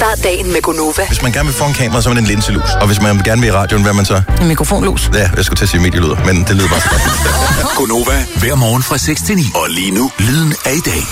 Start dagen med Gonova. Hvis man gerne vil få en kamera, så er man en linselus. Og hvis man gerne vil i radioen, hvad er man så? En mikrofonlus. Ja, jeg skulle til at sige medielyder, men det lyder bare så godt. Gonova, hver morgen fra 6 til 9. Og lige nu, lyden af i dag.